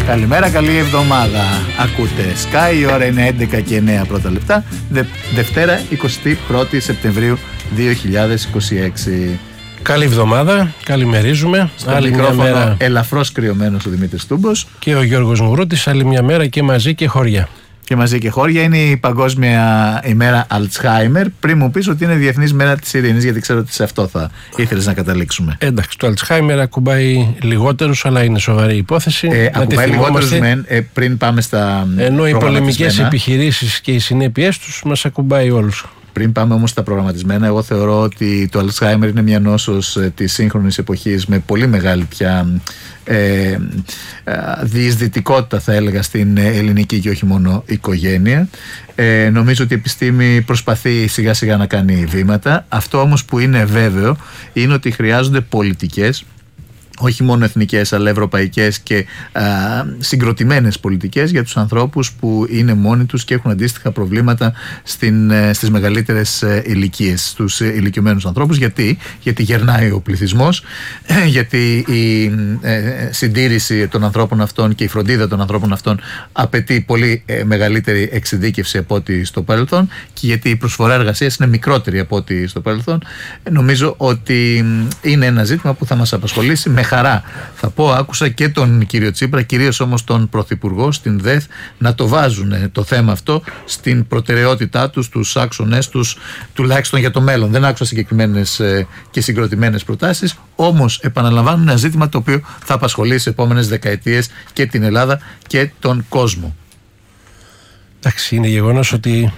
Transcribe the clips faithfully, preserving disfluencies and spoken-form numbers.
Καλημέρα, καλή εβδομάδα. Ακούτε Sky, η ώρα είναι έντεκα και εννέα πρώτα λεπτά. Δε, Δευτέρα, εικοστή πρώτη Σεπτεμβρίου δύο χιλιάδες είκοσι έξι. Καλή εβδομάδα, καλημερίζουμε. Στο άλλη μικρόφωνο μια μέρα... ελαφρώς κρυωμένος ο Δημήτρης Τούμπος και ο Γιώργος Μουρούτης. Άλλη μια μέρα και μαζί και χώρια. Και μαζί και χώρια. Είναι η Παγκόσμια ημέρα Αλτσχάιμερ. Πριν μου πεις ότι είναι Διεθνής μέρα της ειρήνης, γιατί ξέρω ότι σε αυτό θα ήθελες να καταλήξουμε. Εντάξει, το Αλτσχάιμερ ακουμπάει λιγότερους, αλλά είναι σοβαρή υπόθεση. Ε, ακουμπάει λιγότερους μεν, ε, πριν πάμε στα. Ενώ οι πολεμικές επιχειρήσεις και οι συνέπειές τους μας ακουμπάει όλους. Πριν πάμε όμως στα προγραμματισμένα, εγώ θεωρώ ότι το Αλτσχάιμερ είναι μια νόσος ε, της σύγχρονης εποχής με πολύ μεγάλη πια ε, ε, διεισδυτικότητα, θα έλεγα, στην ελληνική και όχι μόνο οικογένεια. Ε, νομίζω ότι η επιστήμη προσπαθεί σιγά σιγά να κάνει βήματα. Αυτό όμως που είναι βέβαιο είναι ότι χρειάζονται πολιτικές, όχι μόνο εθνικές αλλά ευρωπαϊκές και α, συγκροτημένες πολιτικές για τους ανθρώπους που είναι μόνοι τους και έχουν αντίστοιχα προβλήματα στην, στις μεγαλύτερες ηλικίες, στους ηλικιωμένους ανθρώπους. Γιατί, γιατί γερνάει ο πληθυσμός, γιατί η ε, συντήρηση των ανθρώπων αυτών και η φροντίδα των ανθρώπων αυτών απαιτεί πολύ ε, μεγαλύτερη εξειδίκευση από ό,τι στο παρελθόν και γιατί η προσφορά εργασίας είναι μικρότερη από ό,τι στο παρελθόν. Ε, νομίζω ότι είναι ένα ζήτημα που θα μας απασχολήσει με χαρά. Θα πω, άκουσα και τον κύριο Τσίπρα, κυρίως όμως τον Πρωθυπουργό στην ΔΕΘ, να το βάζουν το θέμα αυτό στην προτεραιότητά τους, στους άξονες τους, τουλάχιστον για το μέλλον. Δεν άκουσα συγκεκριμένες και συγκροτημένες προτάσεις, όμως επαναλαμβάνουν ένα ζήτημα το οποίο θα απασχολήσει σε επόμενες δεκαετίες και την Ελλάδα και τον κόσμο. Εντάξει, είναι γεγονός ότι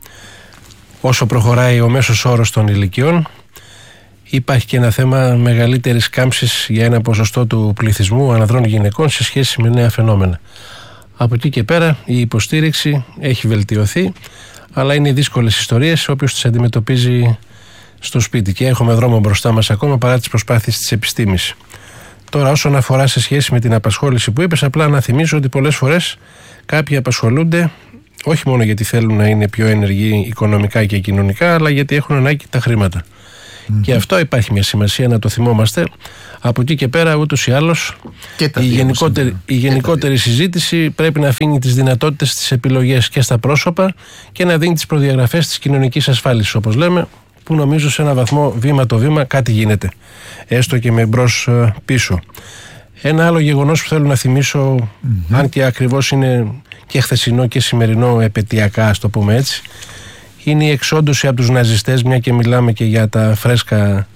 όσο προχωράει ο μέσος όρος των ηλικιών, υπάρχει και ένα θέμα μεγαλύτερης κάμψης για ένα ποσοστό του πληθυσμού ανδρών γυναικών σε σχέση με νέα φαινόμενα. Από εκεί και πέρα η υποστήριξη έχει βελτιωθεί, αλλά είναι δύσκολες ιστορίες όποιος τις αντιμετωπίζει στο σπίτι και έχουμε δρόμο μπροστά μας ακόμα παρά τις προσπάθειες της επιστήμης. Τώρα, όσον αφορά σε σχέση με την απασχόληση που είπες, απλά να θυμίσω ότι πολλές φορές κάποιοι απασχολούνται όχι μόνο γιατί θέλουν να είναι πιο ενεργοί οικονομικά και κοινωνικά, αλλά γιατί έχουν ανάγκη τα χρήματα. Mm-hmm. Και αυτό υπάρχει μια σημασία να το θυμόμαστε. Από εκεί και πέρα, ούτως ή άλλως, η γενικότερη, η γενικότερη συζήτηση πρέπει να αφήνει τις δυνατότητες, τις επιλογές και στα πρόσωπα και να δίνει τις προδιαγραφές της κοινωνικής ασφάλισης, όπως λέμε, που νομίζω σε ένα βαθμό βήμα το βήμα κάτι γίνεται, έστω και με μπρος πίσω. Ένα άλλο γεγονός που θέλω να θυμίσω, mm-hmm. αν και ακριβώς είναι και χθεσινό και σημερινό επαιτειακά, ας το πούμε έτσι, είναι η εξόντωση από τους ναζιστές, μια και μιλάμε και για τα φρέσκα,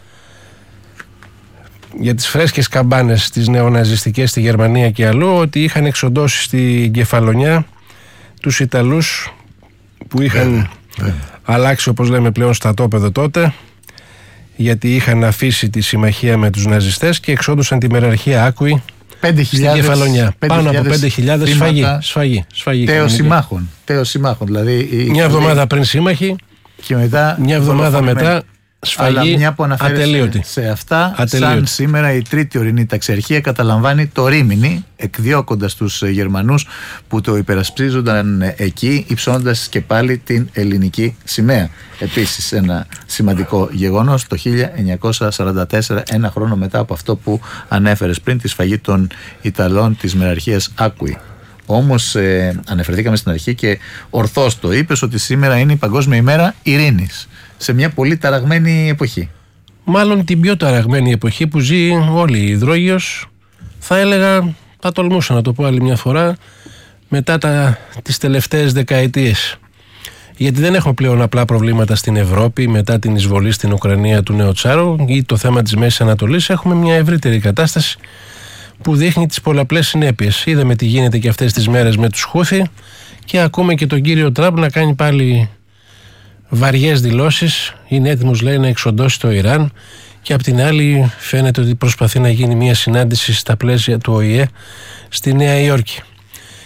για τις φρέσκες καμπάνες τις νεοναζιστικές στη Γερμανία και αλλού, ότι είχαν εξοντώσει στην Κεφαλονιά τους Ιταλούς που είχαν yeah, yeah. αλλάξει, όπως λέμε πλέον, στρατόπεδο τότε, γιατί είχαν αφήσει τη συμμαχία με τους ναζιστές και εξόντωσαν τη μεραρχία Άκουη στην Κεφαλονιά. Πάνω από πέντε χιλιάδες σφαγή, σφαγή, σφαγή τέος συμμάχων, τέος συμμάχων, δηλαδή η... μια εβδομάδα πριν σύμμαχοι και μετά, μια εβδομάδα μετά σφαγή. Αλλά μια που αναφέρεσαι σε αυτά, ατελείωτη. Σαν σήμερα η τρίτη ορεινή ταξιαρχία καταλαμβάνει το Ρήμινι, εκδιώκοντας τους Γερμανούς που το υπερασπίζονταν εκεί, υψώνοντας και πάλι την ελληνική σημαία. Επίσης ένα σημαντικό γεγονός, το χίλια εννιακόσια σαράντα τέσσερα, ένα χρόνο μετά από αυτό που ανέφερες πριν, τη σφαγή των Ιταλών της μεραρχίας Άκουη. Όμως ε, αναφερθήκαμε στην αρχή και ορθώς το είπες ότι σήμερα είναι η Παγκόσμια ημέρα ειρήνης, σε μια πολύ ταραγμένη εποχή. Μάλλον την πιο ταραγμένη εποχή που ζει όλη η υδρόγειος, θα έλεγα, θα τολμούσα να το πω άλλη μια φορά, μετά τα, τις τελευταίες δεκαετίες. Γιατί δεν έχουμε πλέον απλά προβλήματα στην Ευρώπη μετά την εισβολή στην Ουκρανία του νέου Τσάρου ή το θέμα της Μέσης Ανατολής. Έχουμε μια ευρύτερη κατάσταση που δείχνει τις πολλαπλές συνέπειες. Είδαμε τι γίνεται και αυτές τις μέρες με τους Χούθι και ακούμε και τον κύριο Τραμπ να κάνει πάλι βαριές δηλώσεις. Είναι έτοιμος, λέει, να εξοντώσει το Ιράν, και απ' την άλλη φαίνεται ότι προσπαθεί να γίνει μια συνάντηση στα πλαίσια του Ο Η Ε στη Νέα Υόρκη.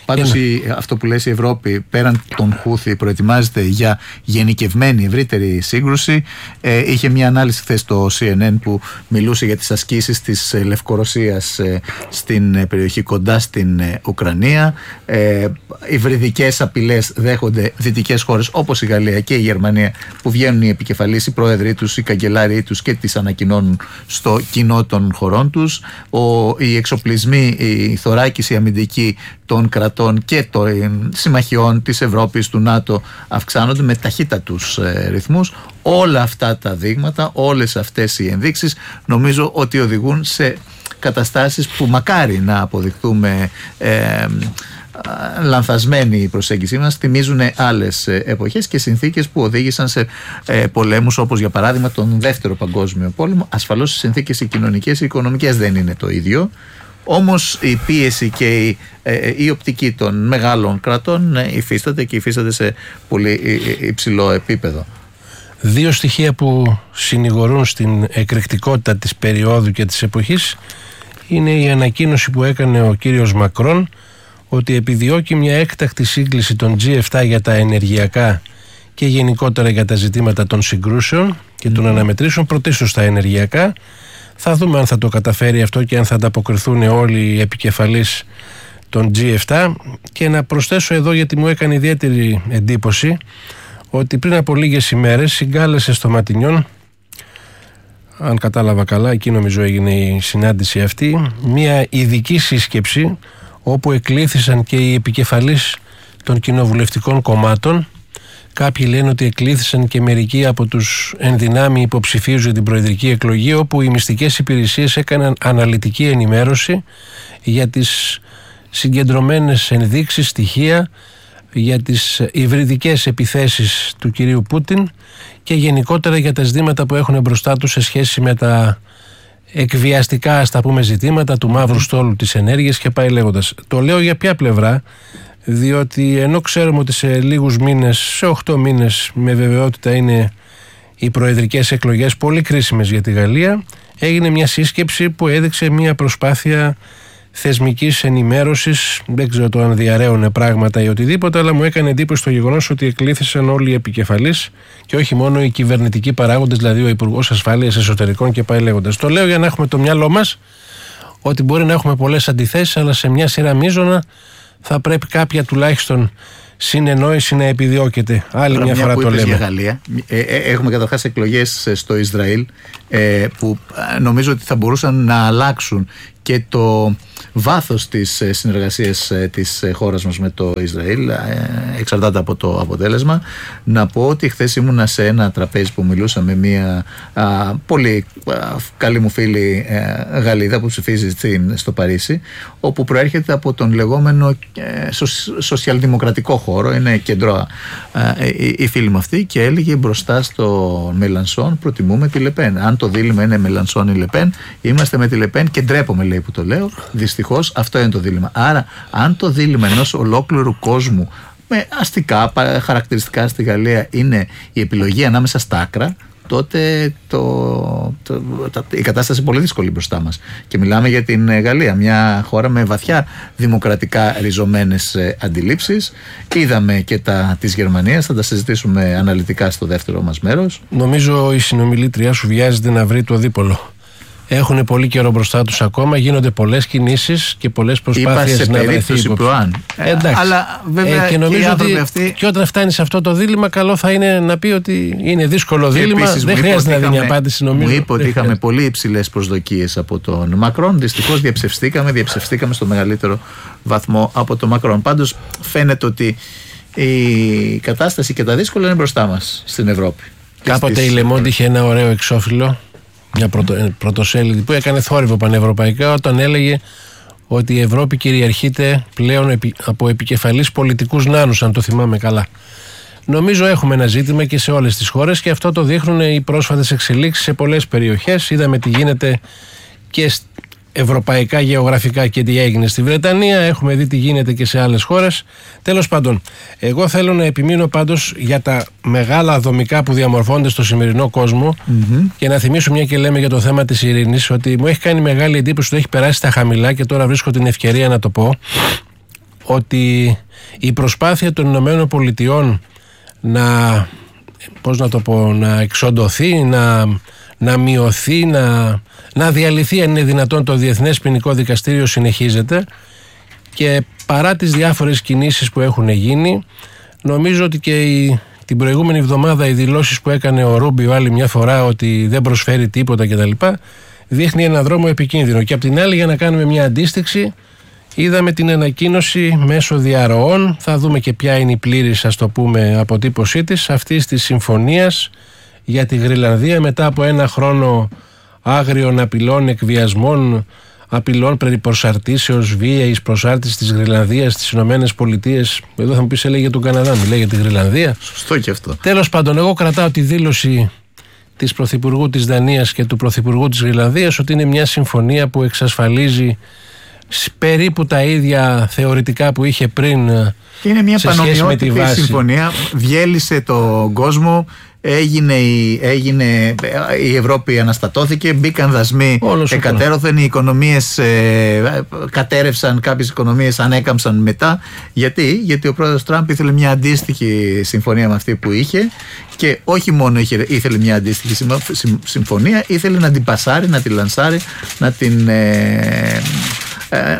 Πάντως Είναι. αυτό που λες, η Ευρώπη πέραν των Χούθη προετοιμάζεται για γενικευμένη ευρύτερη σύγκρουση. Ε, είχε μια ανάλυση χθες στο σι εν εν που μιλούσε για τις ασκήσεις της Λευκορωσίας ε, στην περιοχή κοντά στην ε, Ουκρανία. Ε, υβριδικές απειλές δέχονται δυτικές χώρες όπως η Γαλλία και η Γερμανία, που βγαίνουν οι επικεφαλείς, οι πρόεδροι τους, οι καγκελάριοι τους και τις ανακοινώνουν στο κοινό των χωρών τους. Ο, οι εξοπλισμοί, η θωράκιση αμυντική των κρατών και των συμμαχιών της Ευρώπης, του ΝΑΤΟ, αυξάνονται με ταχύτατους ε, ρυθμούς. Όλα αυτά τα δείγματα, όλες αυτές οι ενδείξεις νομίζω ότι οδηγούν σε καταστάσεις που μακάρι να αποδειχθούμε ε, λανθασμένη η προσέγγιση μας. Θυμίζουν άλλες εποχές και συνθήκες που οδήγησαν σε ε, πολέμους, όπως για παράδειγμα τον Δεύτερο Παγκόσμιο Πόλεμο. Ασφαλώς οι συνθήκες οι κοινωνικές, οι οικονομικές δεν είναι το ίδιο. Όμως η πίεση και η, ε, η οπτική των μεγάλων κρατών ε, υφίσταται και υφίσταται σε πολύ υψηλό επίπεδο. Δύο στοιχεία που συνηγορούν στην εκρηκτικότητα της περίοδου και της εποχής είναι η ανακοίνωση που έκανε ο κύριος Μακρόν ότι επιδιώκει μια έκτακτη σύγκληση των τζι επτά για τα ενεργειακά και γενικότερα για τα ζητήματα των συγκρούσεων και των mm. αναμετρήσεων, πρωτίστως στα ενεργειακά. Θα δούμε αν θα το καταφέρει αυτό και αν θα ανταποκριθούν όλοι οι επικεφαλείς των τζι επτά. Και να προσθέσω εδώ, γιατί μου έκανε ιδιαίτερη εντύπωση, ότι πριν από λίγες ημέρες συγκάλεσε στο Ματινιόν, αν κατάλαβα καλά, εκεί νομίζω έγινε η συνάντηση αυτή, μια ειδική σύσκεψη όπου εκλήθησαν και οι επικεφαλείς των κοινοβουλευτικών κομμάτων. Κάποιοι λένε ότι εκλήθησαν και μερικοί από τους ενδυνάμει υποψηφίους για την προεδρική εκλογή, όπου οι μυστικές υπηρεσίες έκαναν αναλυτική ενημέρωση για τις συγκεντρωμένες ενδείξεις, στοιχεία, για τις υβριδικές επιθέσεις του κυρίου Πούτιν και γενικότερα για τα ζητήματα που έχουν μπροστά τους σε σχέση με τα εκβιαστικά, ας τα πούμε, ζητήματα του μαύρου στόλου της ενέργειας και πάει λέγοντας. Το λέω για ποια πλευρά? Διότι ενώ ξέρουμε ότι σε λίγους μήνες, σε οκτώ μήνες με βεβαιότητα είναι οι προεδρικές εκλογές, πολύ κρίσιμες για τη Γαλλία, έγινε μια σύσκεψη που έδειξε μια προσπάθεια θεσμικής ενημέρωσης. Δεν ξέρω το αν διαρρέωνε πράγματα ή οτιδήποτε, αλλά μου έκανε εντύπωση το γεγονός ότι εκλήθησαν όλοι οι επικεφαλείς και όχι μόνο οι κυβερνητικοί παράγοντες, δηλαδή ο Υπουργός Ασφάλειας Εσωτερικών και πάει λέγοντας. Το λέω για να έχουμε το μυαλό μας ότι μπορεί να έχουμε πολλές αντιθέσεις, αλλά σε μια σειρά μείζωνα θα πρέπει κάποια τουλάχιστον συνεννόηση να επιδιώκεται. Άλλη μια, μια φορά το λέμε. Για Γαλλία. Ε, ε, έχουμε καταρχάς εκλογές στο Ισραήλ ε, που νομίζω ότι θα μπορούσαν να αλλάξουν και το βάθος της συνεργασίας της χώρας μας με το Ισραήλ, εξαρτάται από το αποτέλεσμα. Να πω ότι χθες ήμουνα σε ένα τραπέζι που μιλούσα με μια α, πολύ α, καλή μου φίλη α, Γαλλίδα που ψηφίζει στην, στο Παρίσι, όπου προέρχεται από τον λεγόμενο ε, σο, σοσιαλδημοκρατικό χώρο, είναι κεντρό α, η, η φίλη μου αυτή, και έλεγε μπροστά στο Μελανσόν προτιμούμε τη Λεπέν. Αν το δίλημμα είναι Μελανσόν ή Λεπέν, είμαστε με τη Λεπέν και ντρέπομαι, λέει, που το λέω. Δυστυχώς αυτό είναι το δίλημμα. Άρα, αν το δίλημμα ενός ολόκληρου κόσμου με αστικά χαρακτηριστικά στη Γαλλία είναι η επιλογή ανάμεσα στα άκρα, τότε το, το, το, η κατάσταση είναι πολύ δύσκολη μπροστά μας. Και μιλάμε για την Γαλλία, μια χώρα με βαθιά δημοκρατικά ριζωμένες αντιλήψεις. Είδαμε και τα της Γερμανίας, θα τα συζητήσουμε αναλυτικά στο δεύτερο μας μέρος. Νομίζω η συνομιλήτριά σου βιάζεται να βρει το δίπολο. Έχουν πολύ καιρό μπροστά τους ακόμα, γίνονται πολλές κινήσεις και πολλές προσπάθειες να βρεθεί υποψήφιος. Ε, εντάξει. Αλλά βέβαια ε, και νομίζω ότι αυτοί... και όταν φτάνει σε αυτό το δίλημμα, καλό θα είναι να πει ότι είναι δύσκολο δίλημμα. Δεν χρειάζεται να δίνει απάντηση, νομίζω. Μου είπε ότι είχαμε πολύ υψηλές προσδοκίες από τον Μακρόν. Δυστυχώς διαψευστήκαμε, διαψευστήκαμε στο μεγαλύτερο βαθμό από τον Μακρόν. Πάντως φαίνεται ότι η κατάσταση και τα δύσκολα είναι μπροστά μας στην Ευρώπη. Κάποτε η Λεμόντ είχε ένα ωραίο εξώφυλλο, μια πρωτο, πρωτοσέλιδη που έκανε θόρυβο πανευρωπαϊκά, όταν έλεγε ότι η Ευρώπη κυριαρχείται πλέον επί, από επικεφαλείς πολιτικούς νάνους, αν το θυμάμαι καλά. Νομίζω έχουμε ένα ζήτημα και σε όλες τις χώρες και αυτό το δείχνουν οι πρόσφατες εξελίξεις σε πολλές περιοχές. Είδαμε τι γίνεται και ευρωπαϊκά γεωγραφικά και τι έγινε στη Βρετανία, έχουμε δει τι γίνεται και σε άλλες χώρες. Τέλος πάντων, εγώ θέλω να επιμείνω πάντως για τα μεγάλα δομικά που διαμορφώνονται στο σημερινό κόσμο mm-hmm. και να θυμίσω, μια και λέμε για το θέμα της ειρήνης, ότι μου έχει κάνει μεγάλη εντύπωση ότι έχει περάσει στα χαμηλά και τώρα βρίσκω την ευκαιρία να το πω, ότι η προσπάθεια των Ηνωμένων Πολιτειών να, πώς να το πω, να εξοντωθεί, να, να μειωθεί, να, να διαλυθεί αν είναι δυνατόν το Διεθνές Ποινικό Δικαστήριο συνεχίζεται, και παρά τις διάφορες κινήσεις που έχουν γίνει, νομίζω ότι και η, την προηγούμενη εβδομάδα οι δηλώσεις που έκανε ο Ρούμπιο άλλη μια φορά ότι δεν προσφέρει τίποτα κτλ. Δείχνει ένα δρόμο επικίνδυνο. Και απ' την άλλη, για να κάνουμε μια αντίστοιξη, είδαμε την ανακοίνωση μέσω διαρροών, θα δούμε και ποια είναι η πλήρης, ας το πούμε, αποτύπωσή της, αυτής της συμφωνίας για τη Γροιλανδία, μετά από ένα χρόνο άγριων απειλών, εκβιασμών, απειλών περί προσαρτήσεως, βίαιης προσάρτησης της Γροιλανδίας στις Ηνωμένες Πολιτείες. Εδώ θα μου πεις, έλεγε για τον Καναδά, μιλάει για τη Γροιλανδία. Σωστό και αυτό. Τέλος πάντων, εγώ κρατάω τη δήλωση της Πρωθυπουργού της Δανίας και του Πρωθυπουργού της Γροιλανδίας ότι είναι μια συμφωνία που εξασφαλίζει περίπου τα ίδια θεωρητικά που είχε πριν. Είναι μια πανομοιότυπη συμφωνία, διέλυσε τον κόσμο, έγινε η, έγινε η Ευρώπη, αναστατώθηκε, μπήκαν δασμοί, εκατέρωθεν, οι οικονομίες ε, κατέρευσαν, κάποιες οικονομίες ανέκαμψαν μετά. Γιατί, Γιατί ο πρόεδρος Τραμπ ήθελε μια αντίστοιχη συμφωνία με αυτή που είχε, και όχι μόνο είχε, ήθελε μια αντίστοιχη συμφωνία, ήθελε να την πασάρει, να την λανσάρει, να την ε, ε,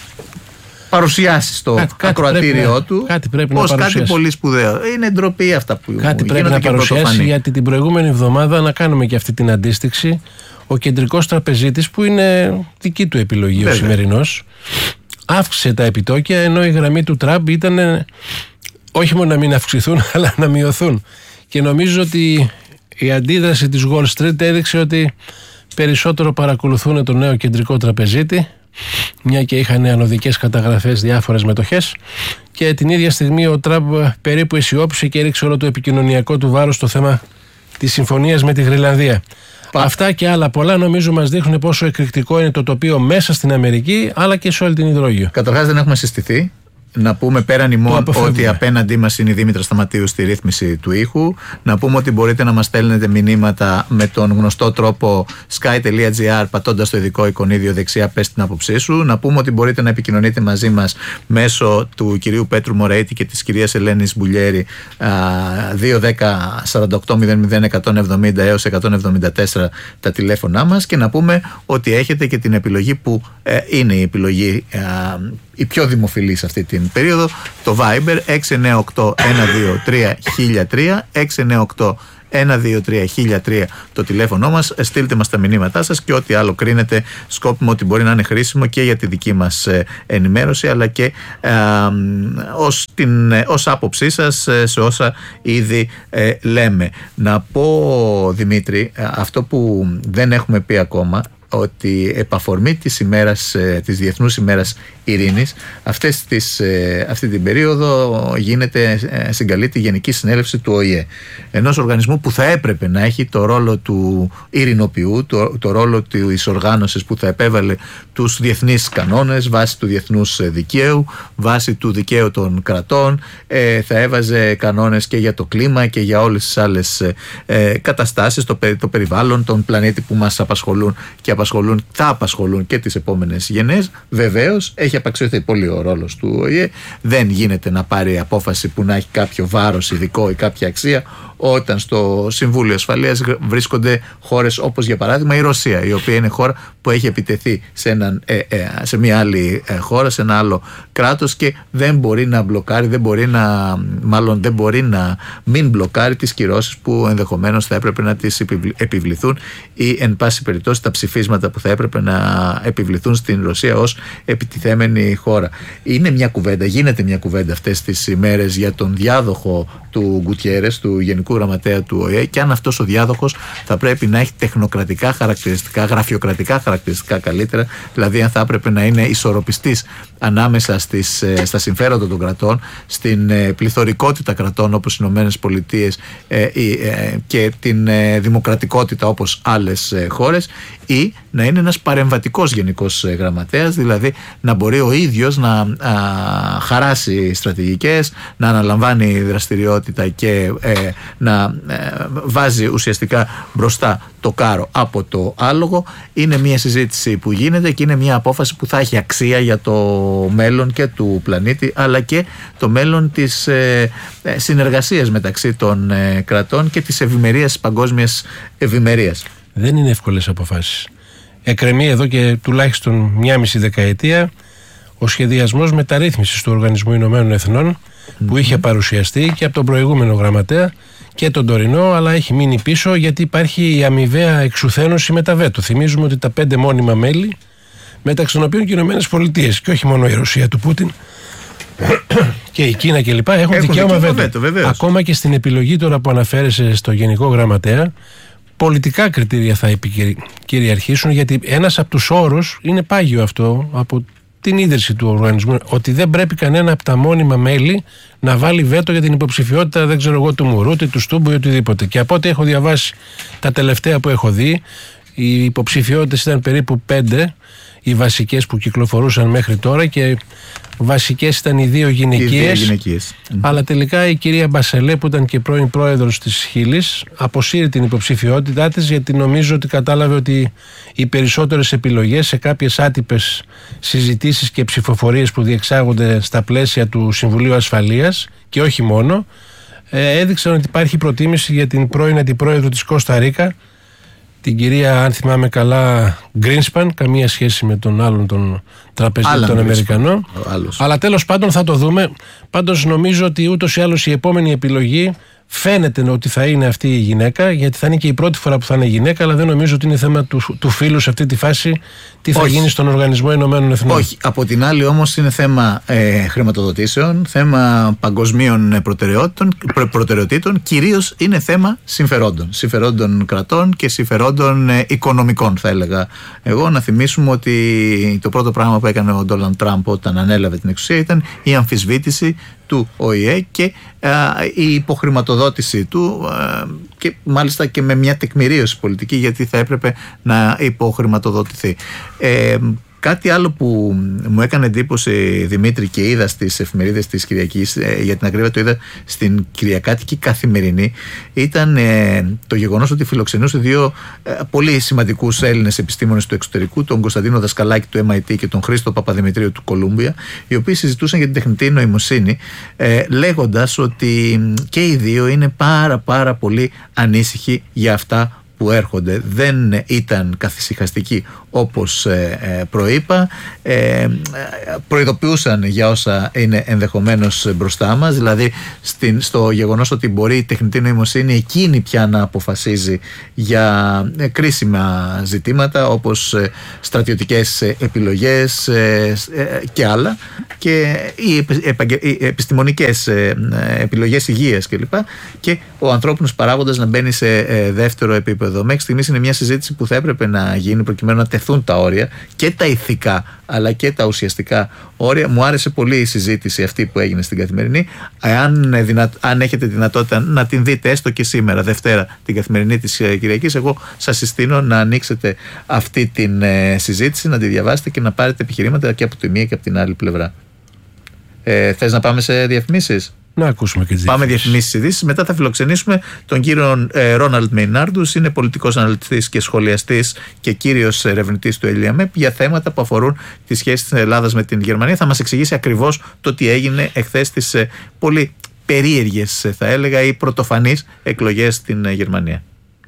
παρουσιάσει στο κάτι, ακροατήριό κάτι του κάτι ως κάτι πολύ σπουδαίο. Είναι ντροπή αυτά που κάτι πρέπει να παρουσιάσει, γιατί την προηγούμενη εβδομάδα, να κάνουμε και αυτή την αντίστοιξη, ο κεντρικός τραπεζίτης, που είναι δική του επιλογή ο σημερινός, αύξησε τα επιτόκια, ενώ η γραμμή του Τραμπ ήταν όχι μόνο να μην αυξηθούν αλλά να μειωθούν. Και νομίζω ότι η αντίδραση της Wall Street έδειξε ότι περισσότερο παρακολουθούν τον νέο κεντρικό τραπεζίτη, μια και είχαν ανωδικές καταγραφές διάφορες μετοχές, και την ίδια στιγμή ο Τραμπ περίπου αισιόπισε και έριξε όλο το επικοινωνιακό του βάρος στο θέμα της συμφωνίας με τη Γροιλανδία. Πα... Αυτά και άλλα πολλά νομίζω μας δείχνουν πόσο εκρηκτικό είναι το τοπίο μέσα στην Αμερική, αλλά και σε όλη την υδρόγειο. Καταρχάς, δεν έχουμε συστηθεί. Να πούμε πέραν ημών ότι απέναντί μας είναι η Δήμητρα Σταματίου στη ρύθμιση του ήχου. Να πούμε ότι μπορείτε να μας στέλνετε μηνύματα με τον γνωστό τρόπο sky.gr, πατώντας το ειδικό εικονίδιο δεξιά, πες την άποψή σου. Να πούμε ότι μπορείτε να επικοινωνείτε μαζί μας μέσω του κυρίου Πέτρου Μωρέιτη και της κυρίας Ελένης Μπουλιέρη, δύο ένα μηδέν σαράντα οκτώ μηδέν μηδέν εκατόν εβδομήντα έως εκατόν εβδομήντα τέσσερα τα τηλέφωνά μας. Και να πούμε ότι έχετε και την επιλογή που ε, είναι η επιλογή ε, η πιο δημοφιλή σε αυτή την περίοδο, το Viber έξι εννιά οκτώ ένα δύο τρία χίλια τρία, έξι εννιά οκτώ ένα δύο τρία χίλια τρία το τηλέφωνο μας. Στείλτε μας τα μηνύματά σας και ό,τι άλλο κρίνετε σκόπιμο ότι μπορεί να είναι χρήσιμο και για τη δική μας ε, ενημέρωση, αλλά και ε, ως, την, ε, ως άποψή σας ε, σε όσα ήδη ε, λέμε. Να πω, Δημήτρη, ε, αυτό που δεν έχουμε πει ακόμα, ότι επ' αφορμή της, ημέρας, της Διεθνούς ημέρας Ειρήνης, αυτές τις, αυτή την περίοδο γίνεται, συγκαλείται η Γενική Συνέλευση του Ο Η Ε, ενός οργανισμού που θα έπρεπε να έχει το ρόλο του ειρηνοποιού, το, το ρόλο της οργάνωσης που θα επέβαλε τους διεθνείς κανόνες βάσει του διεθνούς δικαίου, βάσει του δικαίου των κρατών, ε, θα έβαζε κανόνες και για το κλίμα και για όλες τις άλλες ε, καταστάσεις, το, το περιβάλλον, τον πλανήτη που μας απασχολούν και απασχολούν, θα απασχολούν και τις επόμενες γενναίες. Βεβαίως έχει απαξιωθεί πολύ ο ρόλος του Ο Η Ε. Δεν γίνεται να πάρει απόφαση που να έχει κάποιο βάρος ειδικό ή κάποια αξία όταν στο Συμβούλιο Ασφαλείας βρίσκονται χώρες όπως για παράδειγμα η Ρωσία, η οποία είναι χώρα που έχει επιτεθεί σε, έναν, ε, ε, σε μια άλλη ε, χώρα, σε ένα άλλο κράτος, και δεν μπορεί να μπλοκάρει, δεν μπορεί να, μάλλον δεν μπορεί να μην μπλοκάρει τις κυρώσεις που ενδεχομένως θα έπρεπε να τις επιβληθούν, ή εν πάση περιπτώσει τα ψηφίσματα που θα έπρεπε να επιβληθούν στην Ρωσία ως επιτιθέμενη χώρα. Είναι μια κουβέντα, γίνεται μια κουβέντα αυτές τις ημέρες για τον διάδοχο του Γκουτιέρες, του Γενικού Γραμματέα του Ο Η Ε, και αν αυτός ο διάδοχος θα πρέπει να έχει τεχνοκρατικά χαρακτηριστικά, γραφειοκρατικά χαρακτηριστικά καλύτερα, δηλαδή αν θα έπρεπε να είναι ισορροπιστής ανάμεσα στις, στα συμφέροντα των κρατών, στην ε, πληθωρικότητα κρατών όπως οι Ηνωμένες Πολιτείες ε, ε, και την ε, δημοκρατικότητα όπως άλλες ε, χώρες, ή να είναι ένας παρεμβατικός γενικός γραμματέας, δηλαδή να μπορεί ο ίδιος να α, χαράσει στρατηγικές, να αναλαμβάνει δραστηριότητα και ε, να ε, βάζει ουσιαστικά μπροστά το κάρο από το άλογο. Είναι μια συζήτηση που γίνεται και είναι μια απόφαση που θα έχει αξία για το μέλλον και του πλανήτη, αλλά και το μέλλον της ε, συνεργασίας μεταξύ των ε, κρατών και της ευημερίας, της παγκόσμιας ευημερίας. Δεν είναι εύκολες αποφάσεις. Εκκρεμεί εδώ και τουλάχιστον μια μισή δεκαετία ο σχεδιασμός μεταρρύθμισης του Οργανισμού Ηνωμένων Εθνών, mm-hmm. που είχε παρουσιαστεί και από τον προηγούμενο γραμματέα και τον τωρινό, αλλά έχει μείνει πίσω γιατί υπάρχει η αμοιβαία εξουθένωση με τα βέτο. Θυμίζουμε ότι τα πέντε μόνιμα μέλη, μεταξύ των οποίων και οι Ηνωμένες Πολιτείες και όχι μόνο η Ρωσία του Πούτιν και η Κίνα κλπ. Έχουν, έχουν δικαίωμα βέτο. βέτο Ακόμα και στην επιλογή τώρα που αναφέρεσαι στο Γενικό Γραμματέα, πολιτικά κριτήρια θα κυριαρχήσουν, γιατί ένας από τους όρους είναι πάγιο αυτό από την ίδρυση του οργανισμού, ότι δεν πρέπει κανένα από τα μόνιμα μέλη να βάλει βέτο για την υποψηφιότητα, δεν ξέρω εγώ, του Μουρούτη, του Στούμπου ή οτιδήποτε. Και από ό,τι έχω διαβάσει τα τελευταία που έχω δει, οι υποψηφιότητες ήταν περίπου πέντε, οι βασικές που κυκλοφορούσαν μέχρι τώρα, και βασικές ήταν οι δύο γυναικείες, αλλά τελικά η κυρία Μπασελέ, που ήταν και πρώην πρόεδρος της Χίλης, αποσύρει την υποψηφιότητά της, γιατί νομίζω ότι κατάλαβε ότι οι περισσότερες επιλογές σε κάποιες άτυπες συζητήσεις και ψηφοφορίες που διεξάγονται στα πλαίσια του Συμβουλίου Ασφαλείας και όχι μόνο, έδειξαν ότι υπάρχει προτίμηση για την πρώην αντιπρόεδρο της Κώστα Ρίκα, την κυρία, αν θυμάμαι καλά, Γκρίνσπαν, καμία σχέση με τον άλλον τον τραπεζίτη, τον Αμερικανό. Αλλά τέλος πάντων θα το δούμε. Πάντως νομίζω ότι ούτως ή άλλως η επόμενη επιλογή φαίνεται ότι θα είναι αυτή η γυναίκα, γιατί θα είναι και η πρώτη φορά που θα είναι γυναίκα, αλλά δεν νομίζω ότι είναι θέμα του, του φίλου σε αυτή τη φάση τι θα Όχι. γίνει στον Οργανισμό Ηνωμένων Εθνών. Όχι. Από την άλλη όμως είναι θέμα ε, χρηματοδοτήσεων, θέμα παγκοσμίων προτεραιότητων, προ, προτεραιοτήτων, κυρίως είναι θέμα συμφερόντων. Συμφερόντων κρατών και συμφερόντων ε, οικονομικών, θα έλεγα εγώ. Να θυμίσουμε ότι το πρώτο πράγμα που έκανε ο Ντόναλντ Τραμπ όταν ανέλαβε την εξουσία ήταν η αμφισβήτηση του Ο Η Ε και α, η υποχρηματοδότηση του α, και μάλιστα και με μια τεκμηρίωση πολιτική, γιατί θα έπρεπε να υποχρηματοδοτηθεί. Ε, Κάτι άλλο που μου έκανε εντύπωση, Δημήτρη, και είδα στις εφημερίδες της Κυριακής, ε, για την ακρίβεια το είδα στην Κυριακάτικη Καθημερινή, ήταν ε, το γεγονός ότι φιλοξενούσε δύο ε, πολύ σημαντικούς Έλληνες επιστήμονες του εξωτερικού, τον Κωνσταντίνο Δασκαλάκη του Εμ Άι Τι και τον Χρήστο Παπαδημητρίου του Κολούμπια, οι οποίοι συζητούσαν για την τεχνητή νοημοσύνη, ε, λέγοντας ότι και οι δύο είναι πάρα πάρα πολύ ανήσυχοι για αυτά που έρχονται. Δεν ήταν καθησυχαστικοί όπως ε, προείπα, ε, προειδοποιούσαν για όσα είναι ενδεχομένως μπροστά μας, δηλαδή στην, στο γεγονός ότι μπορεί η τεχνητή νοημοσύνη εκείνη πια να αποφασίζει για ε, κρίσιμα ζητήματα όπως ε, στρατιωτικές επιλογές ε, ε, και άλλα, και οι, επαγγε, οι επιστημονικές ε, επιλογές υγείας κλπ. Και ο ανθρώπινος παράγοντας να μπαίνει σε ε, δεύτερο επίπεδο. Μέχρι στιγμής είναι μια συζήτηση που θα έπρεπε να γίνει προκειμένου να τεθούν τα όρια, και τα ηθικά αλλά και τα ουσιαστικά όρια. Μου άρεσε πολύ η συζήτηση αυτή που έγινε στην Καθημερινή. Αν, δυνα... αν έχετε δυνατότητα να την δείτε έστω και σήμερα, Δευτέρα, την Καθημερινή της Κυριακής, εγώ σας συστήνω να ανοίξετε αυτή την ε, συζήτηση, να τη διαβάσετε και να πάρετε επιχειρήματα και από τη μία και από την άλλη πλευρά. Ε, θες να πάμε σε διαφημίσεις? Να ακούσουμε και τις Πάμε διαφημίσεις, ειδήσεις. Μετά θα φιλοξενήσουμε τον κύριο ε, Ρόναλντ Μεϊνάρντους. Είναι πολιτικός αναλυτής και σχολιαστής και κύριος ερευνητής του Ελιαμέπ για θέματα που αφορούν τη σχέση της Ελλάδας με την Γερμανία. Θα μας εξηγήσει ακριβώς το τι έγινε εχθές στις ε, πολύ περίεργες, θα έλεγα, ή πρωτοφανείς εκλογές στην ε, Γερμανία.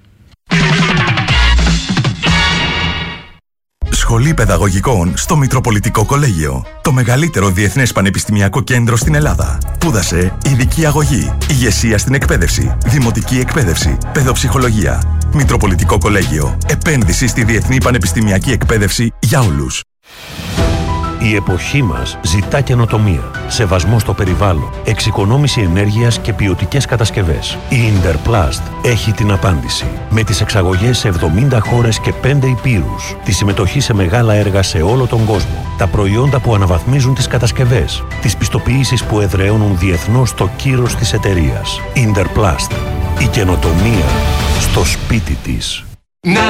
Σχολή Παιδαγωγικών στο Μητροπολιτικό Κολέγιο. Το μεγαλύτερο διεθνές πανεπιστημιακό κέντρο στην Ελλάδα. Σπούδασε ειδική αγωγή, ηγεσία στην εκπαίδευση, δημοτική εκπαίδευση, παιδοψυχολογία. Μητροπολιτικό Κολέγιο. Επένδυση στη διεθνή πανεπιστημιακή εκπαίδευση για όλους. Η εποχή μας ζητά καινοτομία, σεβασμό στο περιβάλλον, εξοικονόμηση ενέργειας και ποιοτικές κατασκευές. Η Interplast έχει την απάντηση. Με τις εξαγωγές σε εβδομήντα χώρες και πέντε υπήρους, τη συμμετοχή σε μεγάλα έργα σε όλο τον κόσμο, τα προϊόντα που αναβαθμίζουν τις κατασκευές, τις πιστοποιήσεις που εδραιώνουν διεθνώς το κύρος της εταιρείας. Interplast. Η καινοτομία στο σπίτι της.